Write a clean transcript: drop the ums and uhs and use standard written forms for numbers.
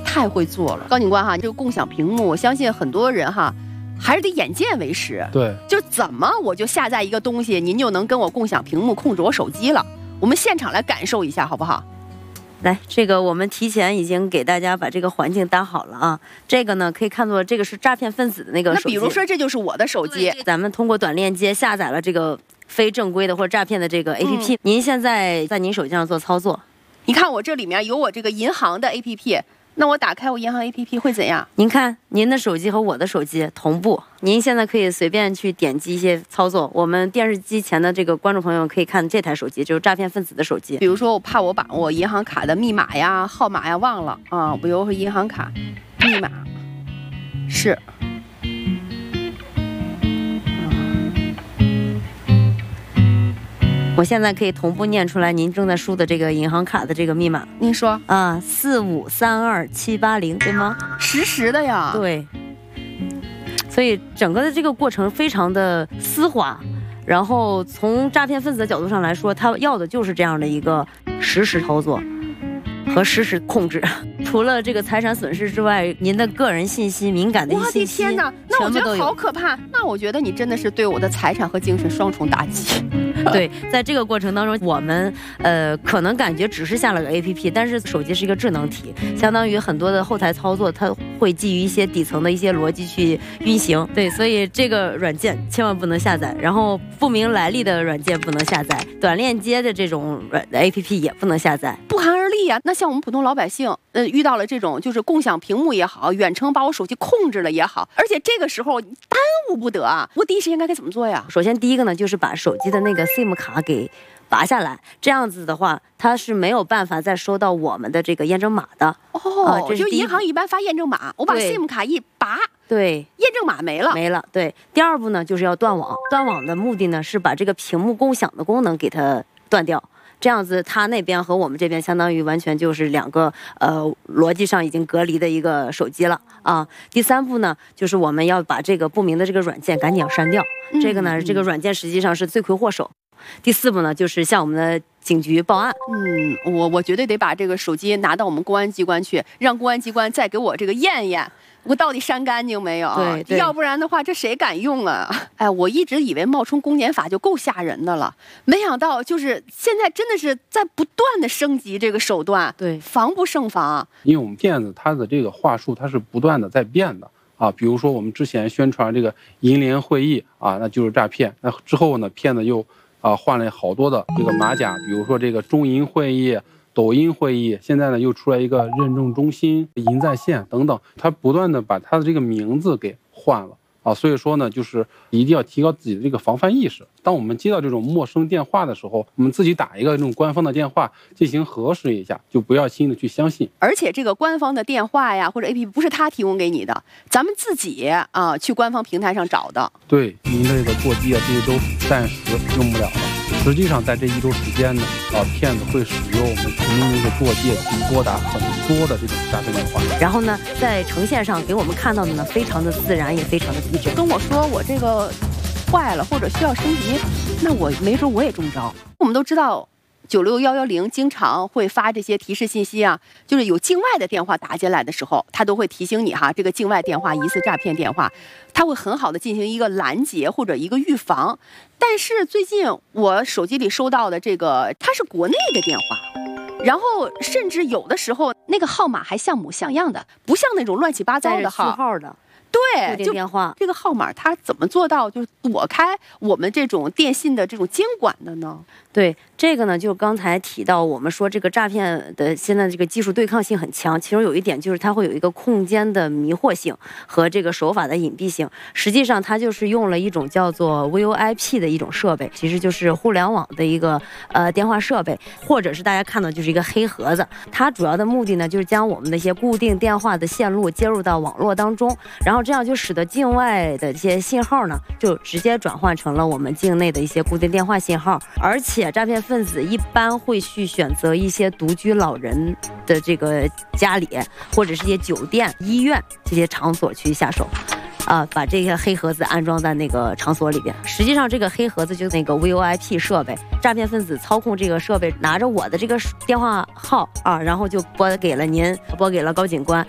太会做了。高警官哈，这个共享屏幕，我相信很多人哈，还是得眼见为实。 对， 就怎么我就下载一个东西，您就能跟我共享屏幕控制我手机了？我们现场来感受一下好不好？ 来，这个我们提前已经给大家把这个环境搭好了啊。这个呢，可以看作这个是诈骗分子的那个手机。 那比如说，这就是我的手机， 咱们通过短链接下载了这个非正规的或者诈骗的这个 APP，您现在在您手机上做操作。 你看我这里面有我这个银行的 APP， 那我打开我银行 APP 会怎样？ 您看您的手机和我的手机同步，您现在可以随便去点击一些操作。我们电视机前的这个观众朋友可以看这台手机，就是诈骗分子的手机。 比如说，我怕我把我银行卡的密码呀、号码呀忘了啊，比如说银行卡密码是。 我现在可以同步念出来您正在输的这个银行卡的这个密码。 您说啊，4532780，对吗？ 实时的呀。 对。所以整个的这个过程非常的丝滑，然后从诈骗分子的角度上来说，他要的就是这样的一个实时操作和实时控制。除了这个财产损失之外，您的个人信息、敏感的信息， 我的天哪，那我觉得好可怕。那我觉得你真的是对我的财产和精神双重打击。 对，在这个过程当中，我们可能感觉只是下了个 APP， 但是手机是一个智能体，相当于很多的后台操作，它会基于一些底层的一些逻辑去运行。对，所以这个软件千万不能下载，然后不明来历的软件不能下载，短链接的这种APP 也不能下载， 不寒而栗啊。那像我们普通老百姓，遇到了这种就是共享屏幕也好，远程把我手机控制了也好，而且这个时候耽误不得啊，我第一时间该怎么做呀？ 首先第一个呢，就是把手机的那个 SIM 卡给拔下来，这样子的话，它是没有办法再收到我们的这个验证码的。 哦，这就银行一般发验证码，我把 SIM 卡一拔， 对， 验证码没了。 对，第二步呢，就是要断网。断网的目的呢，是把这个屏幕共享的功能给它断掉。这样子，它那边和我们这边相当于完全就是两个逻辑上已经隔离的一个手机了啊。第三步呢，就是我们要把这个不明的这个软件赶紧要删掉。这个呢，这个软件实际上是罪魁祸首。第四步呢，就是向我们的警局报案。 我绝对得把这个手机拿到我们公安机关去，让公安机关再给我这个验验。我到底删干净没有？ 对， 要不然的话，这谁敢用啊？哎，我一直以为冒充公检法就够吓人的了，没想到就是现在真的是在不断的升级这个手段， 对， 防不胜防。 因为我们骗子他的这个话术，它是不断的在变的啊。比如说我们之前宣传这个银联会议啊，那就是诈骗。那之后呢，骗子又换了好多的这个马甲，比如说这个中银会议。抖音会议现在呢又出来一个认证中心、银在线等等，他不断的把他的这个名字给换了啊，所以说呢，就是一定要提高自己的这个防范意识。当我们接到这种陌生电话的时候，我们自己打一个这种官方的电话进行核实一下，就不要轻易的去相信。 而且这个官方的电话呀或者 APP 不是他提供给你的，咱们自己去官方平台上找的。对， 您的这个座机啊，这些都暂时用不了了。实际上，在这1周时间呢，骗子会使用我们群众的这个座机去拨打很多的这种诈骗电话。 然后呢，在呈现上给我们看到的呢，非常的自然，也非常的逼真。 跟我说我这个坏了或者需要升级，那我没准我也中招。我们都知道96110经常会发这些提示信息啊，就是有境外的电话打进来的时候，它都会提醒你哈，这个境外电话疑似诈骗电话，它会很好的进行一个拦截或者一个预防。但是最近我手机里收到的这个，它是国内的电话，然后甚至有的时候那个号码还像模像样的，不像那种乱七八糟的号的。 对， 就电话这个号码，它怎么做到就是躲开我们这种电信的这种监管的呢？ 对，这个呢，就刚才提到我们说这个诈骗的现在这个技术对抗性很强，其中有一点就是它会有一个空间的迷惑性和这个手法的隐蔽性。实际上，它就是用了一种叫做 VoIP 的一种设备，其实就是互联网的一个电话设备，或者是大家看到就是一个黑盒子。它主要的目的呢，就是将我们的一些固定电话的线路接入到网络当中，然后这样就使得境外的这些信号呢，就直接转换成了我们境内的一些固定电话信号。而且诈骗分子一般会去选择一些独居老人的这个家里，或者是一些酒店、医院这些场所去下手。把这些黑盒子安装在那个场所里边。实际上，这个黑盒子就是那个 VoIP 设备，诈骗分子操控这个设备，拿着我的这个电话号然后就拨给了您，拨给了高警官，